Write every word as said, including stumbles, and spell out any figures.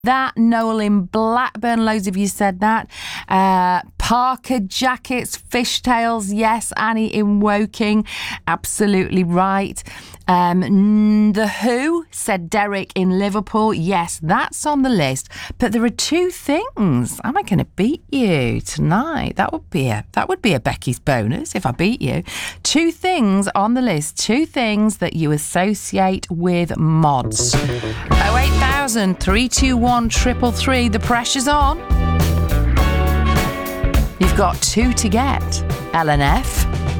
that. Noel in Blackburn, loads of you said that. Uh, Parker jackets, fishtails, yes. Annie in Woking, absolutely right. Um, the Who said Derek in Liverpool, yes, that's on the list. But there are two things. Am I going to beat you tonight? That would be a that would be a Becky's bonus if I beat you. Two things on the list. Two things that you associate with mods. Oh eight thousand three two one triple three. The pressure's on. You've got two to get. L N F.